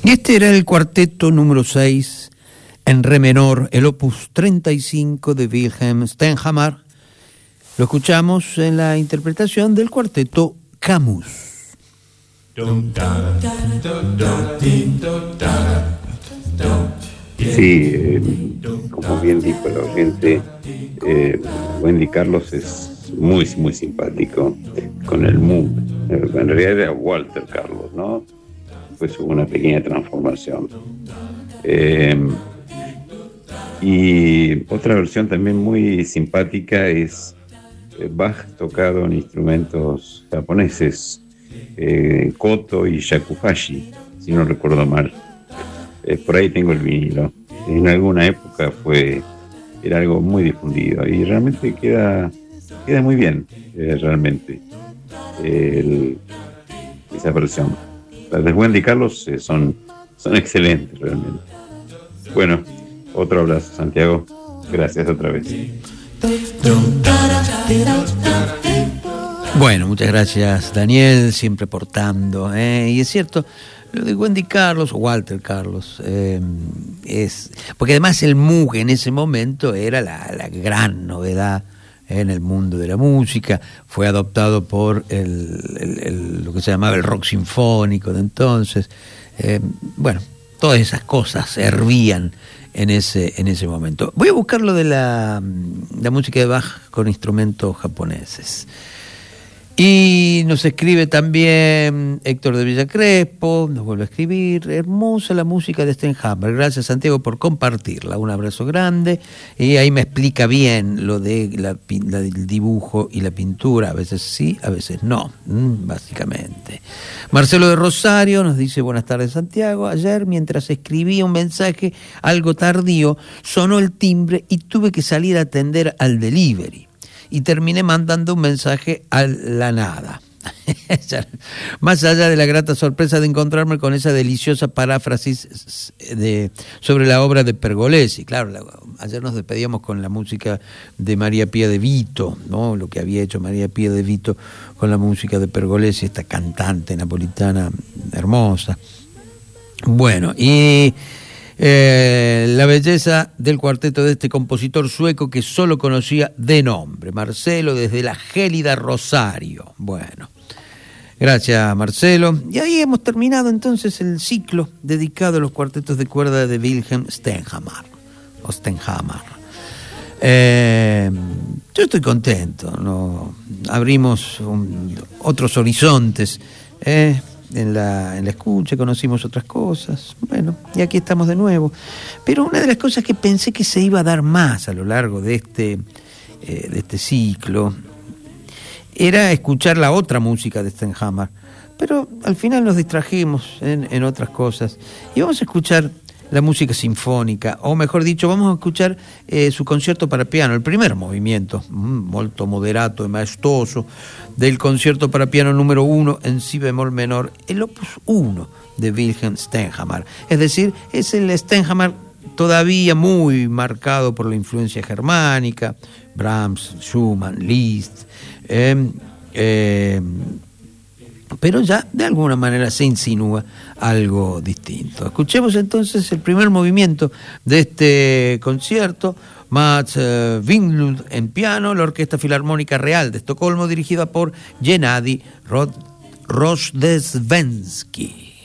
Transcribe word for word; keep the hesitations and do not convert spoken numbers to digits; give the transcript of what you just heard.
Y este era el cuarteto número seis en re menor, el opus treinta y cinco de Wilhelm Stenhammar. Lo escuchamos en la interpretación del cuarteto Camus. Sí, eh, como bien dijo el oyente, eh, Wendy Carlos es muy, muy simpático con el Moog. En realidad era Walter Carlos, ¿no? Pues hubo una pequeña transformación. Eh, y otra versión también muy simpática es Bach tocado en instrumentos japoneses, eh, koto y shakuhachi, si no recuerdo mal. Eh, por ahí tengo el vinilo. En alguna época fue era algo muy difundido y realmente queda queda muy bien, eh, realmente el, esa versión. Las de Wendy Carlos eh, son son excelentes realmente. Bueno, otro abrazo, Santiago. Gracias otra vez. Bueno, muchas gracias, Daniel, siempre portando, ¿eh? Y es cierto, lo de Wendy Carlos, Walter Carlos, eh, es porque además el Moog en ese momento era la, la gran novedad en el mundo de la música. Fue adoptado por el, el, el, lo que se llamaba el rock sinfónico de entonces. Eh, bueno, todas esas cosas hervían en ese, en ese momento. Voy a buscar lo de la, la música de Bach con instrumentos japoneses. Y nos escribe también Héctor de Villa Crespo, nos vuelve a escribir: hermosa la música de Stenhammar, gracias Santiago por compartirla, un abrazo grande. Y ahí me explica bien lo de la, la, el dibujo y la pintura, a veces sí, a veces no, básicamente. Marcelo de Rosario nos dice: buenas tardes Santiago, ayer mientras escribía un mensaje algo tardío, sonó el timbre y tuve que salir a atender al delivery. Y terminé mandando un mensaje a la nada. Más allá de la grata sorpresa de encontrarme con esa deliciosa paráfrasis de, sobre la obra de Pergolesi. Claro, la, ayer nos despedíamos con la música de María Pía de Vito, ¿no? Lo que había hecho María Pía de Vito con la música de Pergolesi, esta cantante napolitana hermosa. Bueno, y Eh, la belleza del cuarteto de este compositor sueco que solo conocía de nombre, Marcelo desde la gélida Rosario. Bueno, gracias Marcelo. Y ahí hemos terminado entonces el ciclo dedicado a los cuartetos de cuerda de Wilhelm Stenhammar o Stenhammar. Eh, yo estoy contento, ¿no? Abrimos un, otros horizontes, eh, En la, en la escucha, conocimos otras cosas, bueno, y aquí estamos de nuevo. Pero una de las cosas que pensé que se iba a dar más a lo largo de este, eh, de este ciclo era escuchar la otra música de Stenhammar, pero al final nos distrajimos en, en otras cosas y vamos a escuchar la música sinfónica, o mejor dicho, vamos a escuchar eh, su concierto para piano, el primer movimiento, molto moderato e maestoso, del concierto para piano número uno en si bemol menor, el opus uno de Wilhelm Stenhammar. Es decir, es el Stenhammar todavía muy marcado por la influencia germánica, Brahms, Schumann, Liszt, eh, eh, pero ya de alguna manera se insinúa algo distinto. Escuchemos entonces el primer movimiento de este concierto, Mats uh, Winklund en piano, la Orquesta Filarmónica Real de Estocolmo, dirigida por Gennady Rod- Rojdestvensky.